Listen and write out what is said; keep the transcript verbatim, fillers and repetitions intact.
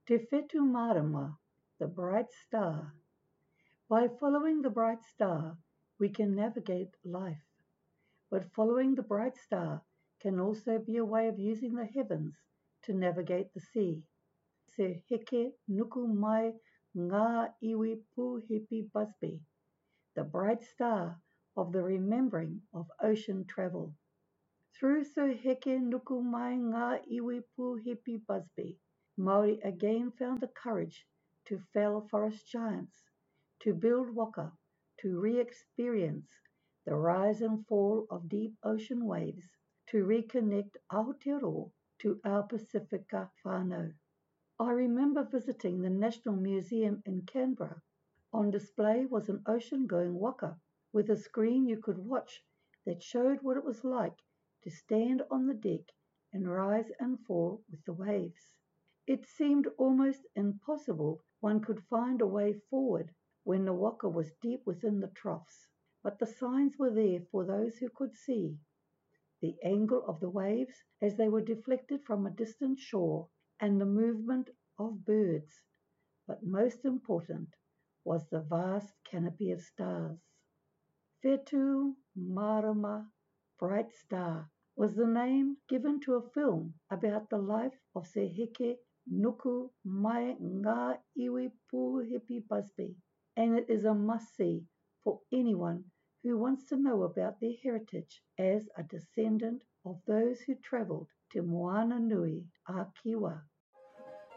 Te Whetū Marama, the bright star. By following the bright star, we can navigate life. But following the bright star can also be a way of using the heavens to navigate the sea. Se heke nuku mai ngā iwi pūhipi Busby, the bright star of the remembering of ocean travel. Through Se heke nuku mai ngā iwi pūhipi Busby, Māori again found the courage to fell forest giants, to build waka, to re-experience the rise and fall of deep ocean waves, to reconnect Aotearoa to our Pasifika whānau. I remember visiting the National Museum in Canberra. On display was an ocean-going waka with a screen you could watch that showed what it was like to stand on the deck and rise and fall with the waves. It seemed almost impossible one could find a way forward when the waka was deep within the troughs, but the signs were there for those who could see. The angle of the waves as they were deflected from a distant shore and the movement of birds, but most important was the vast canopy of stars. Whetū Marama, Bright Star, was the name given to a film about the life of Se heke nuku mai ngā iwi pūhipi Busby, and it is a must-see for anyone who wants to know about their heritage as a descendant of those who travelled to Moana Nui a Kiwa.